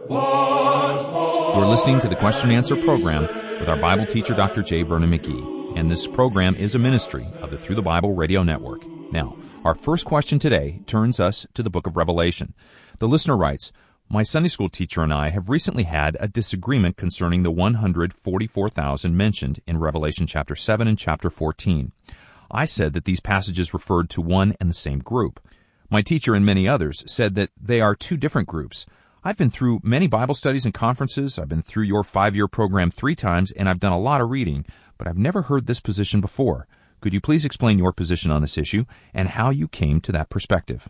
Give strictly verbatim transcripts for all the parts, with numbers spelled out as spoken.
You're listening to the Question and Answer program with our Bible teacher, Doctor J. Vernon McGee, and this program is a ministry of the Through the Bible radio network. Now, our first question today turns us to the book of Revelation. The listener writes, "My Sunday school teacher and I have recently had a disagreement concerning the one hundred forty-four thousand mentioned in Revelation chapter seven and chapter fourteen. I said that these passages referred to one and the same group. My teacher and many others said that they are two different groups. I've been through many Bible studies and conferences. I've been through your five-year program three times, and I've done a lot of reading, but I've never heard this position before. Could you please explain your position on this issue and how you came to that perspective?"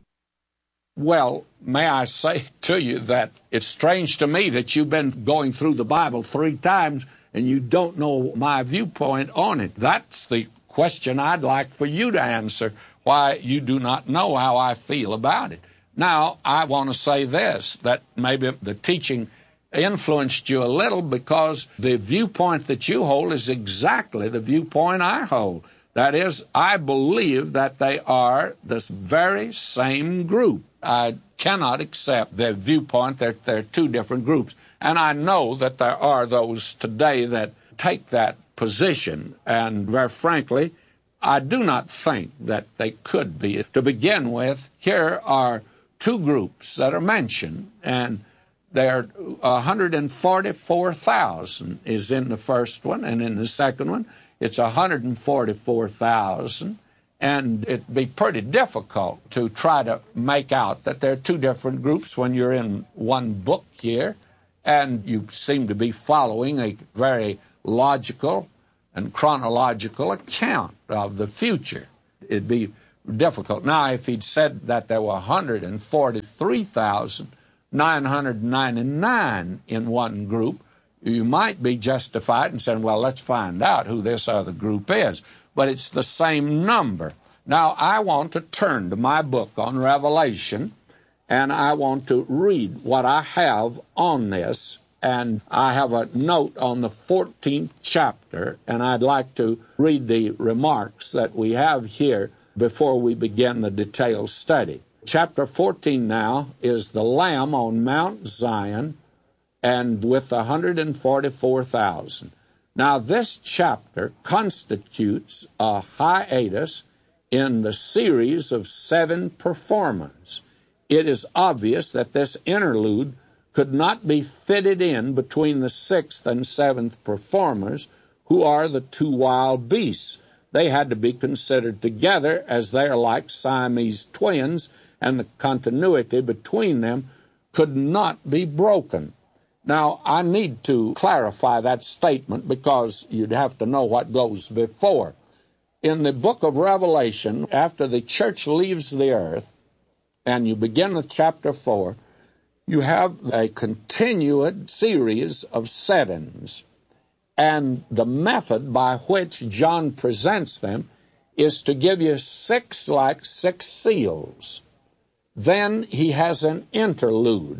Well, may I say to you that it's strange to me that you've been going through the Bible three times and you don't know my viewpoint on it. That's the question I'd like for you to answer, why you do not know how I feel about it. Now, I want to say this, that maybe the teaching influenced you a little because the viewpoint that you hold is exactly the viewpoint I hold. That is, I believe that they are this very same group. I cannot accept their viewpoint that they're two different groups. And I know that there are those today that take that position, and very frankly, I do not think that they could be. To begin with, here are two groups that are mentioned, and there one hundred forty-four thousand is in the first one, and in the second one, it's one hundred forty-four thousand, and it'd be pretty difficult to try to make out that there are two different groups when you're in one book here, and you seem to be following a very logical and chronological account of the future. It'd be difficult. Now, if he'd said that there were one hundred forty-three thousand nine hundred ninety-nine in one group, you might be justified in saying, well, let's find out who this other group is. But it's the same number. Now, I want to turn to my book on Revelation, and I want to read what I have on this. And I have a note on the fourteenth chapter, and I'd like to read the remarks that we have here before we begin the detailed study. Chapter fourteen now is the Lamb on Mount Zion, and with one hundred forty-four thousand. Now, this chapter constitutes a hiatus in the series of seven performers. It is obvious that this interlude could not be fitted in between the sixth and seventh performers, who are the two wild beasts. They had to be considered together, as they are like Siamese twins, and the continuity between them could not be broken. Now, I need to clarify that statement because you'd have to know what goes before. In the book of Revelation, after the church leaves the earth, and you begin with chapter four, you have a continued series of sevens. And the method by which John presents them is to give you six like six seals. Then he has an interlude,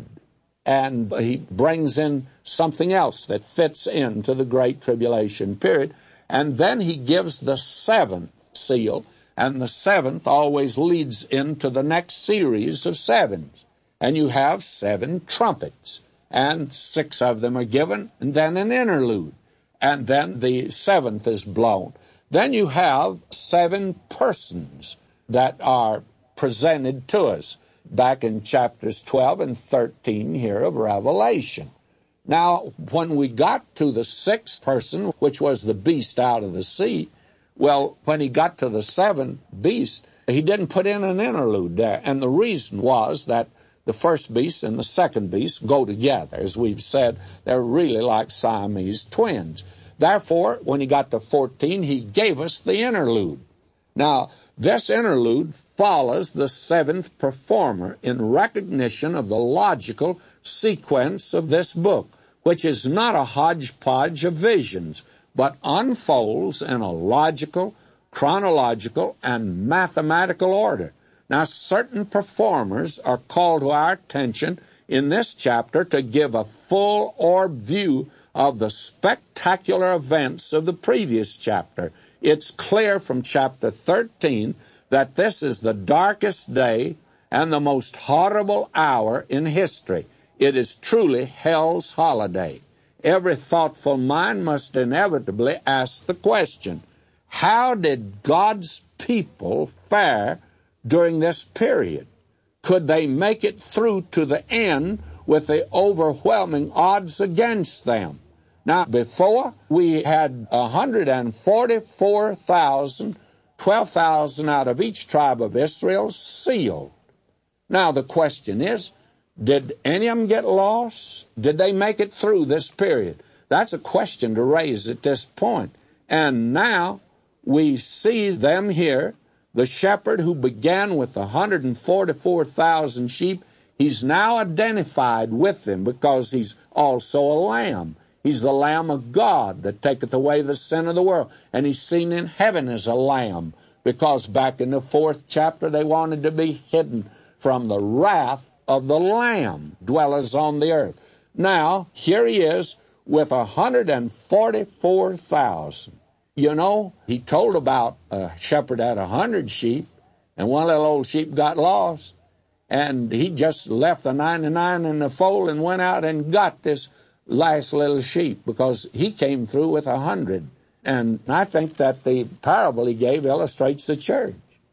and he brings in something else that fits into the Great Tribulation period. And then he gives the seventh seal, and the seventh always leads into the next series of sevens. And you have seven trumpets, and six of them are given, and then an interlude. And then the seventh is blown. Then you have seven persons that are presented to us back in chapters twelve and thirteen here of Revelation. Now, when we got to the sixth person, which was the beast out of the sea, well, when he got to the seventh beast, he didn't put in an interlude there. And the reason was that the first beast and the second beast go together. As we've said, they're really like Siamese twins. Therefore, when he got to fourteen, he gave us the interlude. Now, this interlude follows the seventh performer in recognition of the logical sequence of this book, which is not a hodgepodge of visions, but unfolds in a logical, chronological, and mathematical order. Now, certain performers are called to our attention in this chapter to give a full orb view of the spectacular events of the previous chapter. It's clear from chapter thirteen that this is the darkest day and the most horrible hour in history. it is truly hell's holiday. Every thoughtful mind must inevitably ask the question, how did God's people fare during this period? Could they make it through to the end with the overwhelming odds against them? Now, before, we had one hundred forty-four thousand, twelve thousand out of each tribe of Israel sealed. Now, the question is, did any of them get lost? Did they make it through this period? That's a question to raise at this point. And now we see them here, the shepherd who began with one hundred forty-four thousand sheep, he's now identified with them because he's also a lamb. He's the Lamb of God that taketh away the sin of the world. And he's seen in heaven as a lamb because back in the fourth chapter they wanted to be hidden from the wrath of the Lamb, dwellers on the earth. Now, here he is with one hundred forty-four thousand. You know, he told about a shepherd had one hundred sheep, and one little old sheep got lost, and he just left the ninety-nine in the fold and went out and got this last little sheep because he came through with a hundred. And I think that the parable he gave illustrates the church.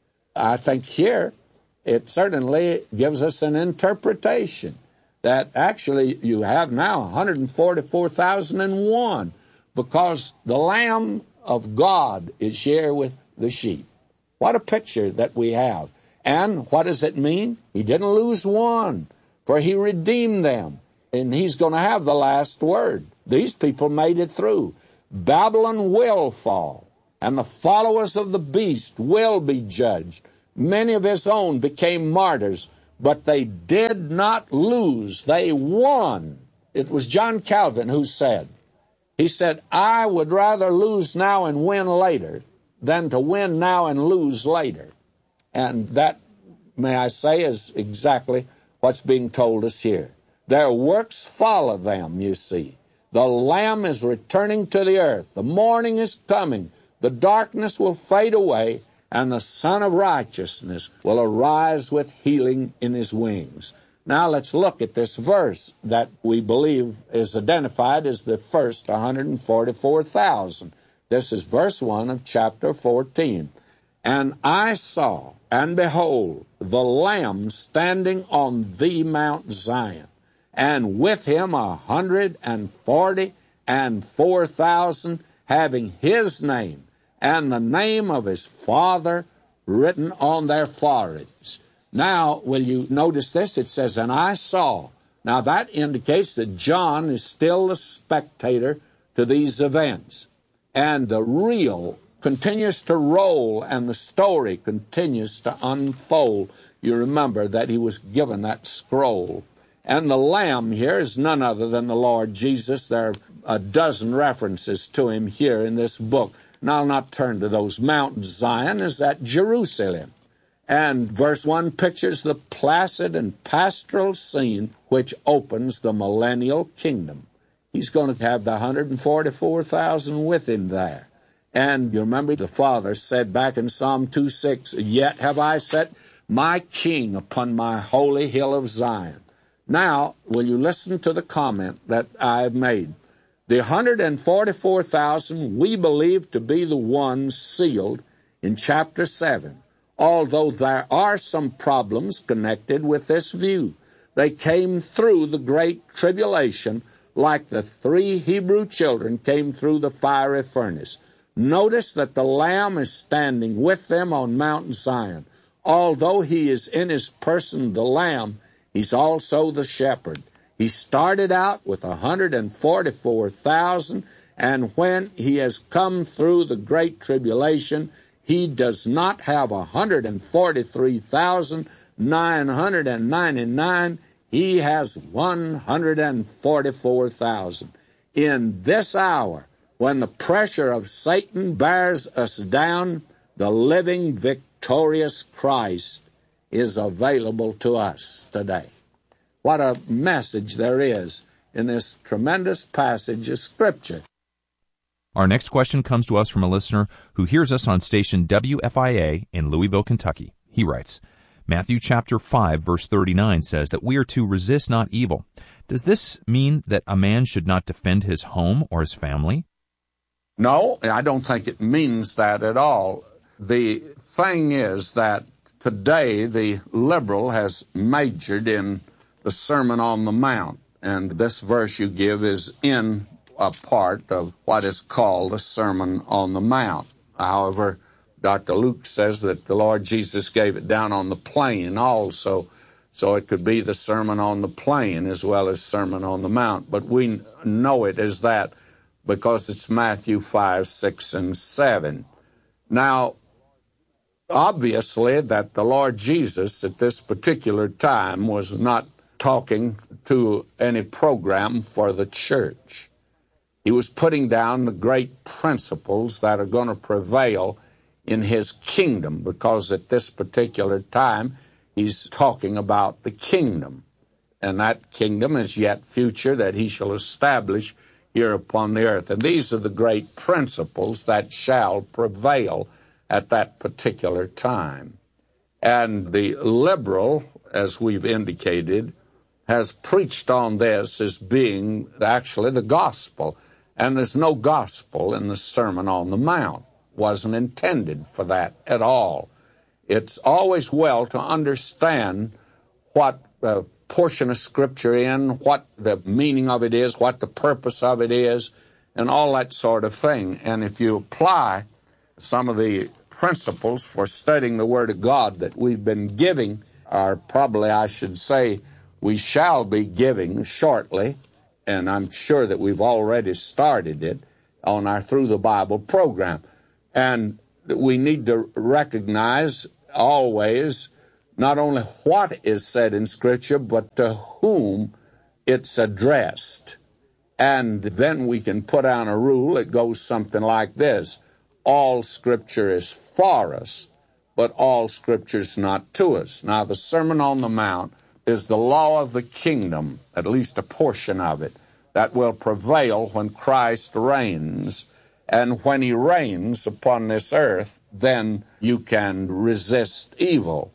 I think here it certainly gives us an interpretation that actually you have now one hundred forty-four thousand one because the Lamb of God is here with the sheep. What a picture that we have. And what does it mean? He didn't lose one, for he redeemed them. And he's going to have the last word. These people made it through. Babylon will fall, and the followers of the beast will be judged. Many of his own became martyrs, but they did not lose. They won. It was John Calvin who said, he said, I would rather lose now and win later than to win now and lose later. And that, may I say, is exactly what's being told us here. Their works follow them, you see. The Lamb is returning to the earth. The morning is coming. The darkness will fade away, and the Son of Righteousness will arise with healing in his wings. Now let's look at this verse that we believe is identified as the first one hundred forty-four thousand. This is verse one of chapter fourteen. And I saw, and behold, the Lamb standing on the Mount Zion, and with him a hundred and forty and four thousand, having his name and the name of his Father written on their foreheads. Now, will you notice this? It says, and I saw. Now, that indicates that John is still the spectator to these events. And the reel continues to roll, and the story continues to unfold. You remember that he was given that scroll. And the Lamb here is none other than the Lord Jesus. There are a dozen references to him here in this book. And I'll not turn to those. Mount Zion is at Jerusalem. And verse one pictures the placid and pastoral scene which opens the millennial kingdom. He's going to have the one hundred forty-four thousand with him there. And you remember the Father said back in Psalm two six, yet have I set my king upon my holy hill of Zion. Now, will you listen to the comment that I've made? The one hundred forty-four thousand we believe to be the ones sealed in chapter seven, although there are some problems connected with this view. They came through the great tribulation like the three Hebrew children came through the fiery furnace. Notice that the Lamb is standing with them on Mount Zion. Although he is in his person the Lamb, he's also the shepherd. He started out with one hundred forty-four thousand, and when he has come through the great tribulation, he does not have one hundred forty-three thousand nine hundred ninety-nine. He has one hundred forty-four thousand. In this hour, when the pressure of Satan bears us down, the living, victorious Christ is available to us today. What a message there is in this tremendous passage of Scripture. Our next question comes to us from a listener who hears us on station W F I A in Louisville, Kentucky. He writes, Matthew chapter five, verse thirty-nine says that we are to resist not evil. Does this mean that a man should not defend his home or his family? No, I don't think it means that at all. The thing is that today the liberal has majored in the Sermon on the Mount, and this verse you give is in a part of what is called the Sermon on the Mount. However, Doctor Luke says that the Lord Jesus gave it down on the plain also, so it could be the Sermon on the Plain as well as Sermon on the Mount. But we know it as that because it's Matthew five, six, and seven. Now, obviously that the Lord Jesus at this particular time was not talking to any program for the church. He was putting down the great principles that are going to prevail in his kingdom, because at this particular time he's talking about the kingdom, and that kingdom is yet future that he shall establish here upon the earth. And these are the great principles that shall prevail at that particular time. And the liberal, as we've indicated, has preached on this as being actually the gospel. And there's no gospel in the Sermon on the Mount. Wasn't intended for that at all. It's always well to understand what uh, portion of Scripture in, what the meaning of it is, what the purpose of it is, and all that sort of thing. And if you apply some of the principles for studying the Word of God that we've been giving, or probably I should say we shall be giving shortly, and I'm sure that we've already started it on our Through the Bible program. And we need to recognize always not only what is said in Scripture, but to whom it's addressed. And then we can put down a rule that goes something like this: all Scripture is for us, but all Scripture is not to us. Now, the Sermon on the Mount is the law of the kingdom, at least a portion of it, that will prevail when Christ reigns. And when he reigns upon this earth, then you can resist evil.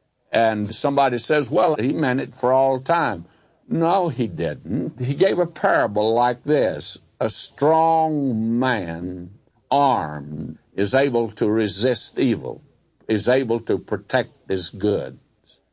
And somebody says, well, he meant it for all time. No, he didn't. He gave a parable like this: a strong man, armed, is able to resist evil, is able to protect his goods.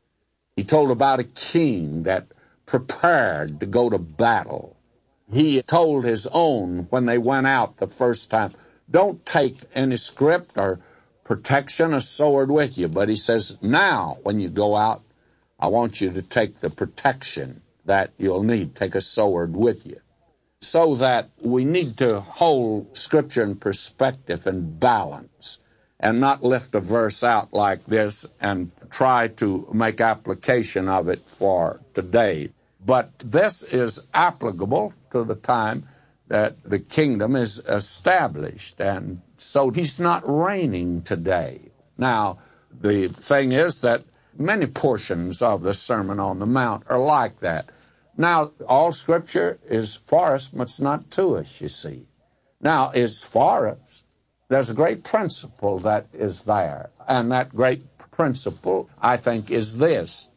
He told about a king that prepared to go to battle. He told his own when they went out the first time, don't take any script or protection or sword with you. But he says, now, when you go out, I want you to take the protection that you'll need. Take a sword with you. So that we need to hold Scripture in perspective and balance, and not lift a verse out like this and try to make application of it for today. But this is applicable to the time that the kingdom is established, and so he's not reigning today. Now, the thing is that many portions of the Sermon on the Mount are like that. Now, all Scripture is for us, but it's not to us, you see. Now, it's for us. There's a great principle that is there, and that great principle, I think, is this: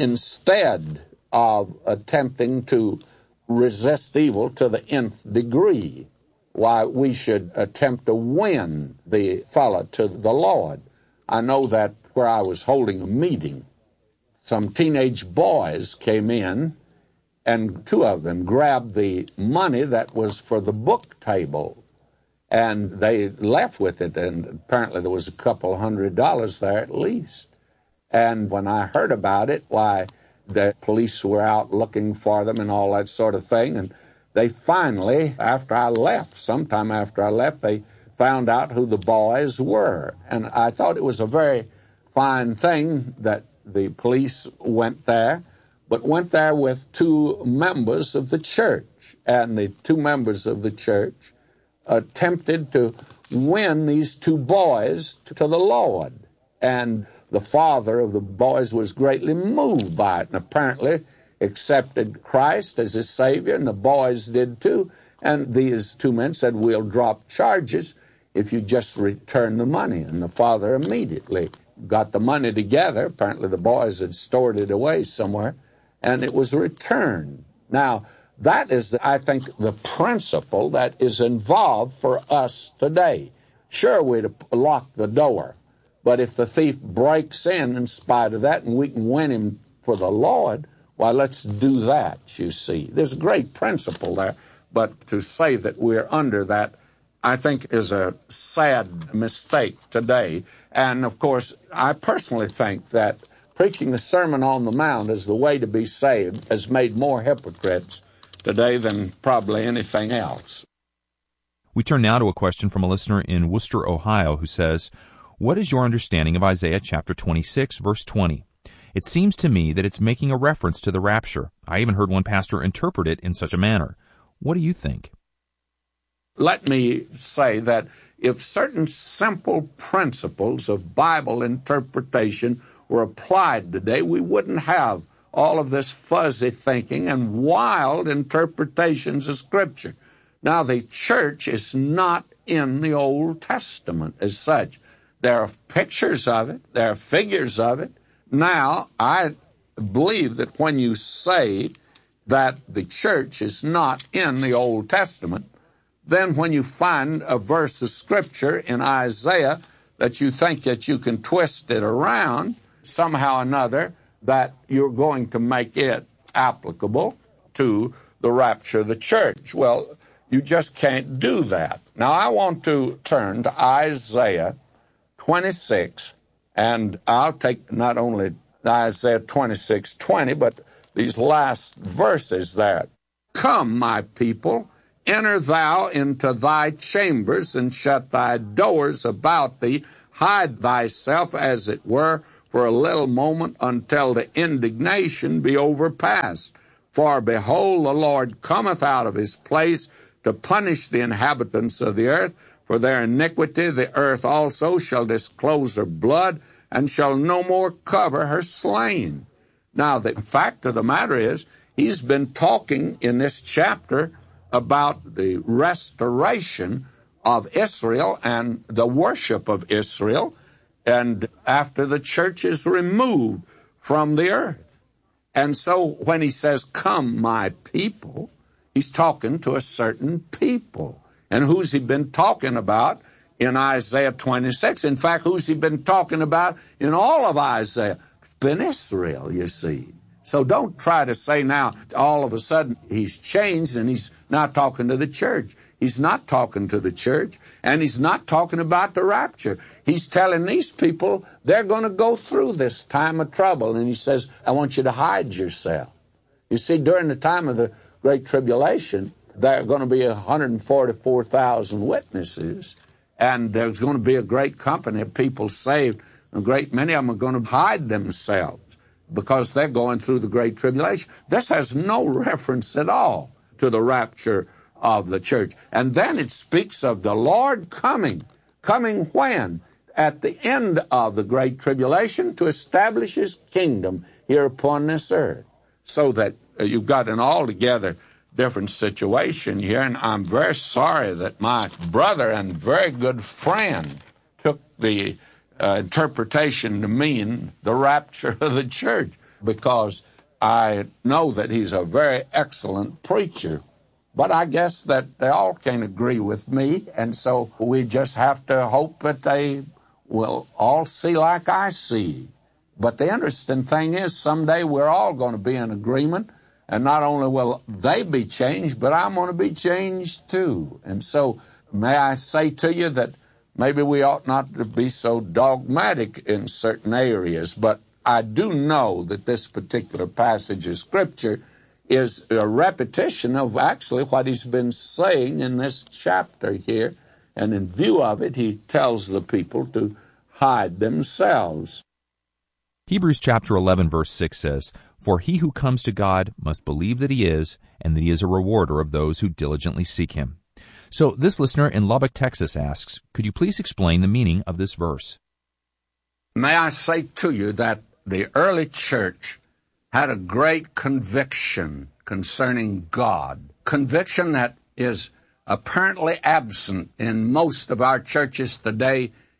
instead of attempting to resist evil to the nth degree, why, we should attempt to win the fellow to the Lord. I know that where I was holding a meeting, some teenage boys came in, and two of them grabbed the money that was for the book table, and they left with it, and apparently there was a couple hundred dollars there at least. And when I heard about it, why, the police were out looking for them and all that sort of thing. And they finally, after I left, sometime after I left, they found out who the boys were. And I thought it was a very fine thing that the police went there, but went there with two members of the church. And the two members of the church attempted to win these two boys to the Lord. And the father of the boys was greatly moved by it, and apparently accepted Christ as his Savior, and the boys did too. And these two men said, we'll drop charges if you just return the money. And the father immediately got the money together. Apparently the boys had stored it away somewhere, and it was returned. Now, that is, I think, the principle that is involved for us today. Sure, we'd lock the door, but if the thief breaks in in spite of that and we can win him for the Lord, why, let's do that, you see. There's a great principle there, but to say that we're under that, I think, is a sad mistake today. And, of course, I personally think that preaching the Sermon on the Mount as the way to be saved has made more hypocrites today than probably anything else. We turn now to a question from a listener in Worcester, Ohio, who says, "What is your understanding of Isaiah chapter twenty-six, verse twenty? It seems to me that it's making a reference to the rapture. I even heard one pastor interpret it in such a manner. What do you think?" Let me say that if certain simple principles of Bible interpretation were applied today, we wouldn't have all of this fuzzy thinking and wild interpretations of Scripture. Now, the church is not in the Old Testament as such. There are pictures of it. There are figures of it. Now, I believe that when you say that the church is not in the Old Testament, then when you find a verse of Scripture in Isaiah that you think that you can twist it around somehow or another, that you're going to make it applicable to the rapture of the church. Well, you just can't do that. Now, I want to turn to Isaiah twenty-six, and I'll take not only Isaiah twenty-six twenty, but these last verses there. "Come, my people, enter thou into thy chambers, and shut thy doors about thee. Hide thyself, as it were, for a little moment, until the indignation be overpast. For behold, the Lord cometh out of his place to punish the inhabitants of the earth. For their iniquity the earth also shall disclose her blood, and shall no more cover her slain." Now, the fact of the matter is, he's been talking in this chapter about the restoration of Israel and the worship of Israel, and after the church is removed from the earth. And so when he says, "Come, my people," he's talking to a certain people. And who's he been talking about in Isaiah twenty-six? In fact, who's he been talking about in all of Isaiah? It's been Israel, you see. So don't try to say now, all of a sudden, he's changed and he's now talking to the church. He's not talking to the church, and he's not talking about the rapture. He's telling these people they're going to go through this time of trouble. And he says, I want you to hide yourself. You see, during the time of the Great Tribulation, there are going to be one hundred forty-four thousand witnesses, and there's going to be a great company of people saved. A great many of them are going to hide themselves because they're going through the Great Tribulation. This has no reference at all to the rapture of the church. And then it speaks of the Lord coming. Coming when? At the end of the Great Tribulation to establish his kingdom here upon this earth. So that uh, you've got an altogether different situation here, and I'm very sorry that my brother and very good friend took the uh, interpretation to mean the rapture of the church, because I know that he's a very excellent preacher. But I guess that they all can't agree with me, and so we just have to hope that they will all see like I see. But the interesting thing is, someday we're all going to be in agreement, and not only will they be changed, but I'm going to be changed too. And so may I say to you that maybe we ought not to be so dogmatic in certain areas, but I do know that this particular passage of Scripture is a repetition of actually what he's been saying in this chapter here. And in view of it, he tells the people to hide themselves. Hebrews chapter eleven, verse six says, "For he who comes to God must believe that he is, and that he is a rewarder of those who diligently seek him." So this listener in Lubbock, Texas asks, could you please explain the meaning of this verse? May I say to you that the early church had a great conviction concerning God, conviction that is apparently absent in most of our churches today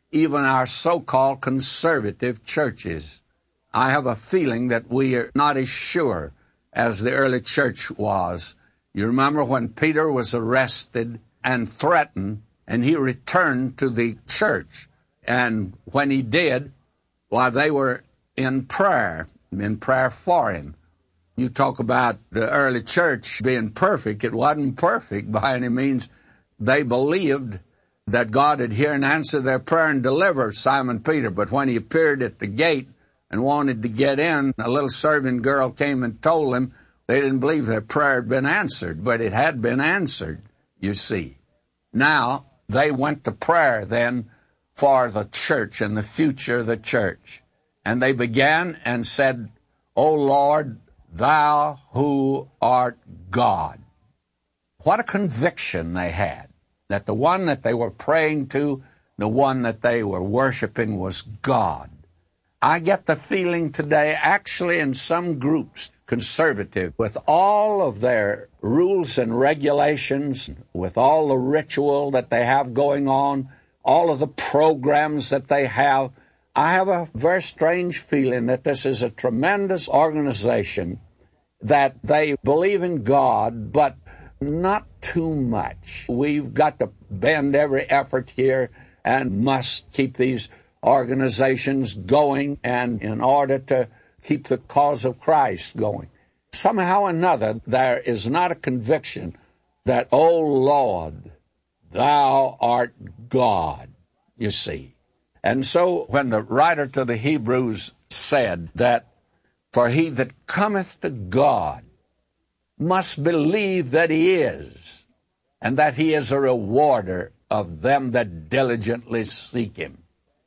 even our so-called conservative churches. I have a feeling that we are not as sure as the early church was. You remember when Peter was arrested and threatened, and he returned to the church. And when he did, why, they were in prayer, in prayer for him. You talk about the early church being perfect. It wasn't perfect by any means. They believed that God would hear and answer their prayer and deliver Simon Peter. But when he appeared at the gate and wanted to get in, a little serving girl came and told him they didn't believe their prayer had been answered, but it had been answered, you see. Now, they went to prayer then for the church and the future of the church. And they began and said, O Lord, thou who art God. What a conviction they had, that the one that they were praying to, the one that they were worshiping was God. I get the feeling today, actually in some groups, conservative, with all of their rules and regulations, with all the ritual that they have going on, all of the programs that they have, I have a very strange feeling that this is a tremendous organization, that they believe in God, but not too much. We've got to bend every effort here and must keep these organizations going, and in order to keep the cause of Christ going. Somehow or another, there is not a conviction that, O Lord, thou art God, you see. And so when the writer to the Hebrews said that, for he that cometh to God must believe that he is, and that he is a rewarder of them that diligently seek him.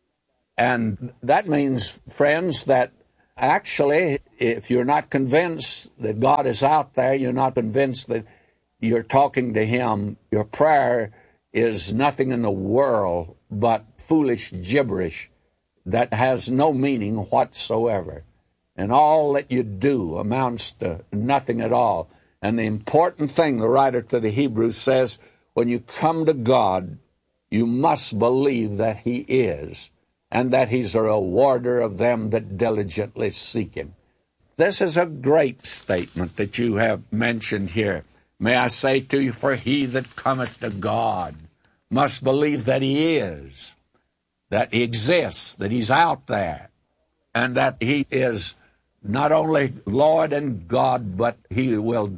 And that means, friends, that actually, if you're not convinced that God is out there, you're not convinced that you're talking to him, your prayer is nothing in the world but foolish gibberish that has no meaning whatsoever. And all that you do amounts to nothing at all. And the important thing, the writer to the Hebrews says, when you come to God, you must believe that he is, and that he's a rewarder of them that diligently seek him. This is a great statement that you have mentioned here. May I say to you, for he that cometh to God must believe that he is, that he exists, that he's out there, and that he is not only Lord and God, but he will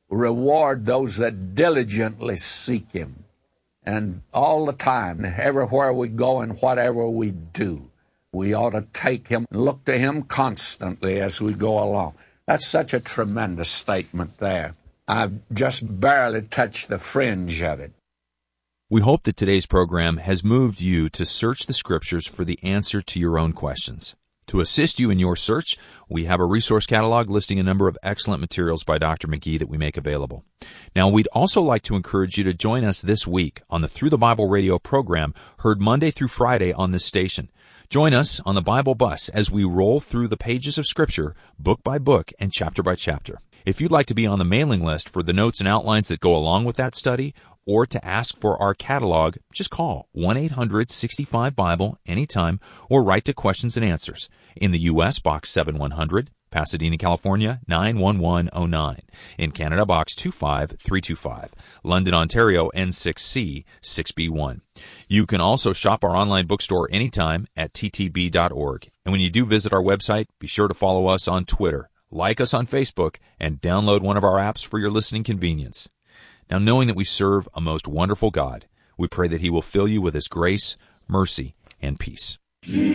reward those that diligently seek him. And all the time, everywhere we go and whatever we do, we ought to take him and look to him constantly as we go along. That's such a tremendous statement there. I've just barely touched the fringe of it. We hope that today's program has moved you to search the Scriptures for the answer to your own questions. To assist you in your search, we have a resource catalog listing a number of excellent materials by Doctor McGee that we make available. Now, we'd also like to encourage you to join us this week on the Through the Bible radio program, heard Monday through Friday on this station. Join us on the Bible Bus as we roll through the pages of Scripture, book by book and chapter by chapter. If you'd like to be on the mailing list for the notes and outlines that go along with that study, or to ask for our catalog, just call one eight hundred sixty-five Bible anytime, or write to Questions and Answers. In the U S, Box seven one hundred, Pasadena, California, nine one one oh nine. In Canada, Box two five three two five. London, Ontario, N six C six B one. You can also shop our online bookstore anytime at t t b dot org. And when you do visit our website, be sure to follow us on Twitter, like us on Facebook, and download one of our apps for your listening convenience. Now, knowing that we serve a most wonderful God, we pray that he will fill you with his grace, mercy, and peace.